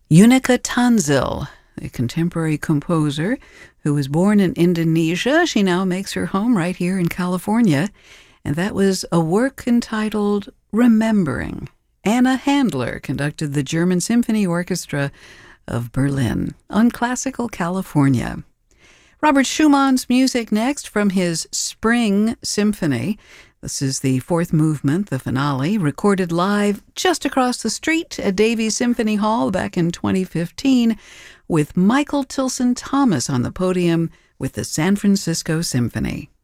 Unica Tanzil, a contemporary composer who was born in Indonesia. She now makes her home right here in California. And that was a work entitled Remembering. Anna Handler conducted the German Symphony Orchestra of Berlin on Classical California. Robert Schumann's music next from his Spring Symphony. This is the fourth movement, the finale, recorded live just across the street at Davies Symphony Hall back in 2015 with Michael Tilson Thomas on the podium with the San Francisco Symphony.